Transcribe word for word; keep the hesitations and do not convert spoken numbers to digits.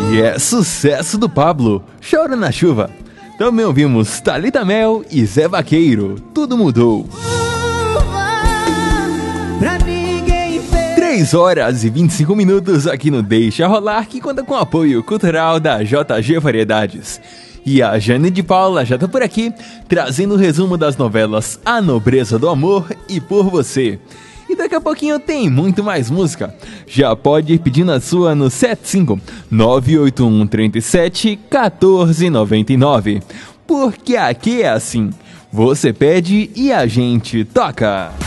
E é sucesso do Pablo, Chora na Chuva. Também ouvimos Thalita Mel e Zé Vaqueiro, Tudo Mudou. três horas e vinte e cinco minutos aqui no Deixa Rolar, que conta com o apoio cultural da J G Variedades. E a Jane de Paula já tá por aqui, trazendo o resumo das novelas A Nobreza do Amor e Por Você. E daqui a pouquinho tem muito mais música. Já pode ir pedindo a sua no sete cinco nove oito um três sete um quatro nove nove. Porque aqui é assim, você pede e a gente toca.